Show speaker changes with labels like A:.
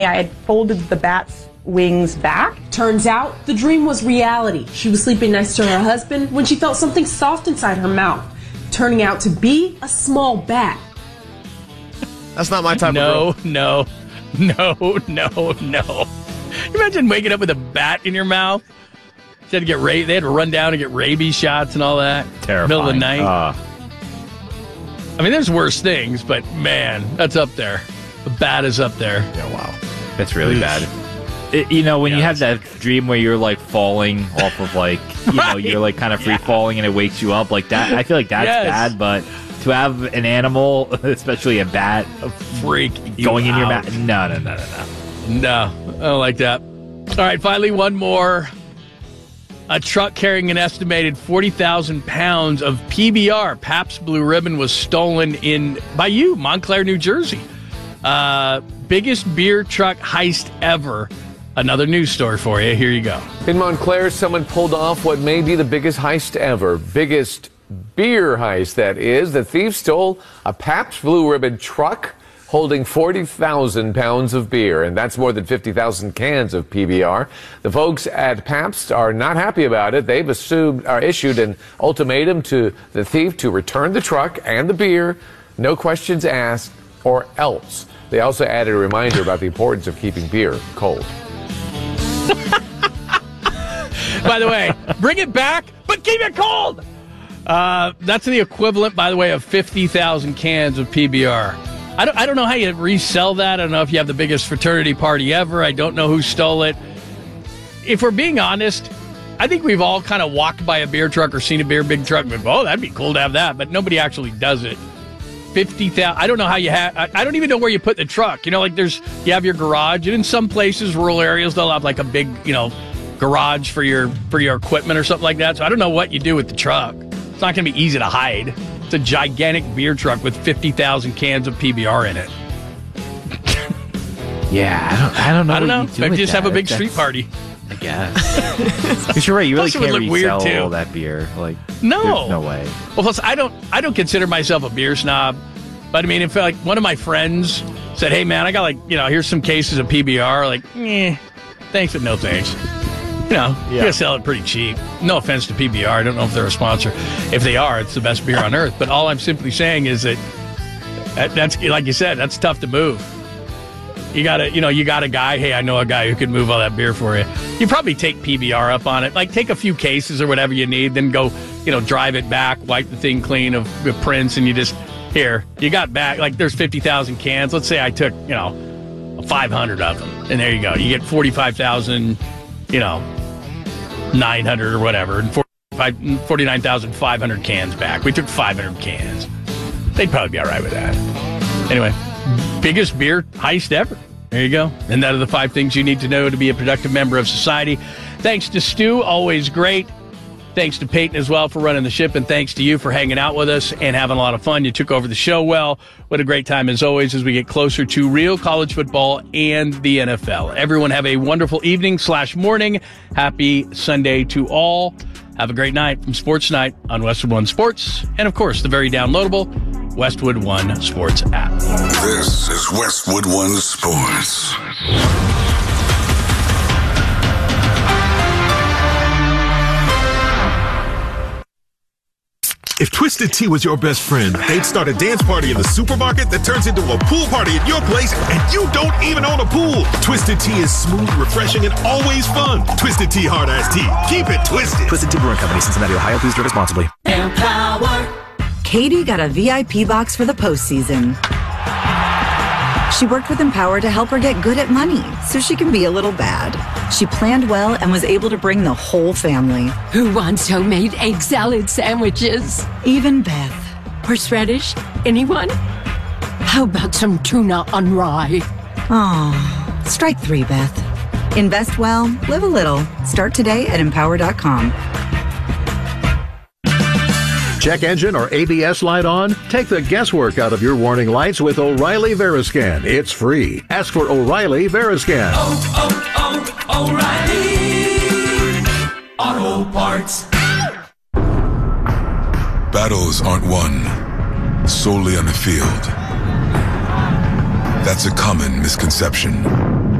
A: I had folded the bat's wings back.
B: Turns out the dream was reality. She was sleeping next to her husband when she felt something soft inside her mouth, turning out to be a small bat.
C: That's not my type of girl.
D: No. Imagine waking up with a bat in your mouth. They had to run down and get rabies shots and all that.
E: Terrifying.
D: Middle of the night. I mean, there's worse things, but man, that's up there. The bat is up there.
E: Yeah, wow. That's really bad. When you have that dream where you're like falling off of you're like kind of free falling and it wakes you up like that. I feel like that's bad, but to have an animal, especially a bat,
D: freak
E: going in your mouth. No.
D: No, I don't like that. All right, finally, one more. A truck carrying an estimated 40,000 pounds of PBR, Pabst Blue Ribbon, was stolen by Montclair, New Jersey. Biggest beer truck heist ever. Another news story for you. Here you go.
F: In Montclair, someone pulled off what may be the biggest heist ever. Biggest beer heist, that is. The thief stole a Pabst Blue Ribbon truck holding 40,000 pounds of beer, and that's more than 50,000 cans of PBR. The folks at Pabst are not happy about it. They've issued an ultimatum to the thief to return the truck and the beer, no questions asked, or else. They also added a reminder about the importance of keeping beer cold.
D: By the way, bring it back, but keep it cold! That's the equivalent, by the way, of 50,000 cans of PBR. I don't know how you resell that. I don't know if you have the biggest fraternity party ever. I don't know who stole it. If we're being honest, I think we've all kind of walked by a beer truck or seen a big truck and go, oh, that'd be cool to have that, but nobody actually does it. 50,000. I don't know how you have. I don't even know where you put the truck. You have your garage, and in some places, rural areas, they'll have like a big, garage for your equipment or something like that. So I don't know what you do with the truck. It's not going to be easy to hide. It's a gigantic beer truck with 50,000 cans of PBR in it.
E: Yeah, I don't know.
D: Maybe just have a big street party.
E: I guess. Because you're right. You really can't resell all that beer.
D: No,
E: there's no way.
D: Well, plus I don't consider myself a beer snob, but I mean, if one of my friends said, "Hey, man, I got here's some cases of PBR," thanks but no thanks. You're gonna sell it pretty cheap. No offense to PBR. I don't know if they're a sponsor. If they are, it's the best beer on earth. But all I'm simply saying is that's like you said, that's tough to move. You got a guy, hey, I know a guy who can move all that beer for you. You probably take PBR up on it. Take a few cases or whatever you need, then go, drive it back, wipe the thing clean of prints, and you got back, there's 50,000 cans. Let's say I took, 500 of them, and there you go. You get 45,000, 900 or whatever, and 49,500 cans back. We took 500 cans. They'd probably be all right with that. Anyway. Biggest beer heist ever. There you go. And that are the 5 things you need to know to be a productive member of society. Thanks to Stu, always great. Thanks to Peyton as well for running the ship, and thanks to you for hanging out with us and having a lot of fun. You took over the show well. What a great time as always as we get closer to real college football and the NFL. Everyone have a wonderful evening/morning. Happy Sunday to all. Have a great night from Sports Night on Westwood One Sports, and of course the very downloadable Westwood One Sports app.
G: This is Westwood One Sports.
H: If Twisted Tea was your best friend, they'd start a dance party in the supermarket that turns into a pool party at your place, and you don't even own a pool. Twisted Tea is smooth, refreshing, and always fun. Twisted Tea Hard Iced Tea. Keep it twisted.
I: Twisted Tea Brewing Company, Cincinnati, Ohio. Please drink responsibly.
J: Empower. Katie got a VIP box for the postseason. She worked with Empower to help her get good at money so she can be a little bad. She planned well and was able to bring the whole family.
K: Who wants homemade egg salad sandwiches?
J: Even Beth.
K: Horseradish? Anyone? How about some tuna on rye?
J: Oh, strike 3, Beth. Invest well, live a little. Start today at Empower.com.
L: Check engine or ABS light on? Take the guesswork out of your warning lights with O'Reilly Veriscan. It's free. Ask for O'Reilly Veriscan.
G: O'Reilly Auto Parts. Battles aren't won solely on the field. That's a common misconception.